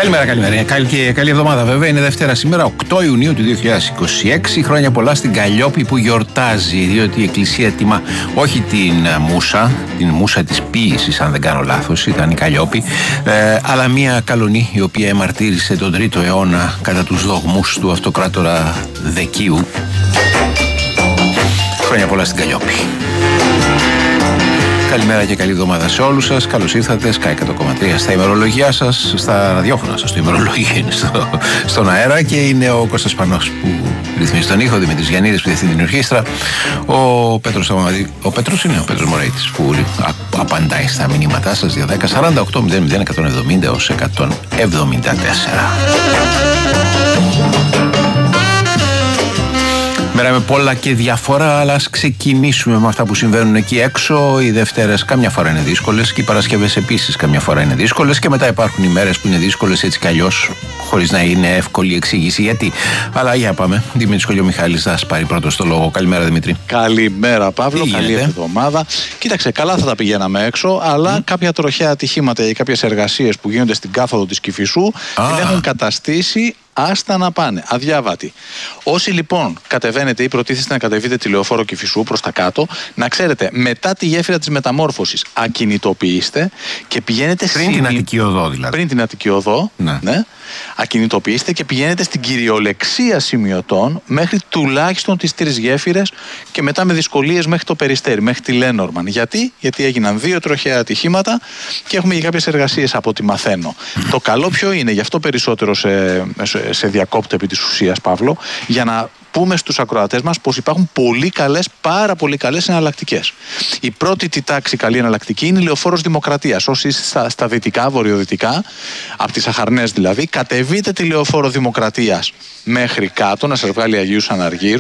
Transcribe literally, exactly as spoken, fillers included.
Καλημέρα, καλημέρα. Καλή, καλή εβδομάδα, βέβαια. Είναι Δευτέρα σήμερα, οκτώ Ιουνίου του δύο χιλιάδες είκοσι έξι. Χρόνια πολλά στην Καλλιόπη που γιορτάζει, διότι η Εκκλησία τιμά όχι την Μούσα, την Μούσα της Ποίησης, αν δεν κάνω λάθος, ήταν η Καλλιόπη, ε, αλλά μια Καλονή η οποία εμαρτύρησε τον τρίτο αιώνα κατά τους δογμούς του αυτοκράτορα Δεκίου. Χρόνια πολλά στην Καλλιόπη. Καλημέρα και καλή εβδομάδα σε όλους σας. Καλώς ήρθατε. Sky εκατό κόμμα τρία στα ημερολογιά σας, στα ραδιόφωνα σας. Το ημερολόγιο είναι στο, στον αέρα και είναι ο Κώστας Πανός που ρυθμίζει τον ήχο, ο Δημήτρης Γιαννίδης που διευθύνει την ορχήστρα, ο Πέτρος, ο Πέτρος είναι ο Πέτρος Μωραϊτής που απαντάει στα μηνύματά σας δύο δέκα σαράντα οκτώ μηδέν μηδέν εκατόν εβδομήντα έως εκατόν εβδομήντα τέσσερα. Μέρα με πολλά και διαφορά, αλλά ας ξεκινήσουμε με αυτά που συμβαίνουν εκεί έξω. Οι Δευτέρες καμιά φορά είναι δύσκολες και οι Παρασκευές επίσης καμιά φορά είναι δύσκολες και μετά υπάρχουν οι μέρες που είναι δύσκολες έτσι κι αλλιώς, χωρίς να είναι εύκολη εξήγηση γιατί. Αλλά για πάμε. Δημήτρης Κολιομιχάλης θα πάρει πρώτος το λόγο. Καλημέρα, Δημήτρη. Καλημέρα, Παύλο. Καλή εβδομάδα. Κοίταξε, καλά θα τα πηγαίναμε έξω, αλλά mm. κάποια τροχαία ατυχήματα ή κάποιες εργασίες που γίνονται στην κάθοδο της Κηφισού ah. την έχουν καταστήσει άστα να πάνε, αδιάβατη. Όσοι λοιπόν κατεβαίνετε ή προτίθεστε να κατεβείτε τη λεωφόρο Κηφισού προς τα κάτω, να ξέρετε, μετά τη γέφυρα της μεταμόρφωσης ακινητοποιήστε και πηγαίνετε πριν στην... την Αττική Οδό δηλαδή. Πριν την Αττική Οδό, ναι. ναι. Ακινητοποιήστε και πηγαίνετε στην κυριολεξία σημειωτών μέχρι τουλάχιστον τις τρεις γέφυρες και μετά με δυσκολίες μέχρι το Περιστέρι, μέχρι τη Λένορμαν. Γιατί? Γιατί έγιναν δύο τροχαία ατυχήματα και έχουμε και κάποιες εργασίες από ό,τι μαθαίνω. Το καλό ποιο είναι, γι' αυτό περισσότερο σε, σε, σε διακόπτω επί της ουσίας, Παύλο, για να πούμε στους ακροατές μας πως υπάρχουν πολύ καλές, πάρα πολύ καλές εναλλακτικές. Η πρώτη τη τάξη καλή εναλλακτική είναι η λεωφόρος Δημοκρατίας. Όσοι είστε στα, στα δυτικά, βορειοδυτικά, από τις Αχαρνές δηλαδή, κατεβείτε τη λεωφόρο Δημοκρατίας μέχρι κάτω, να σας βγάλει Αγίους Αναργύρου.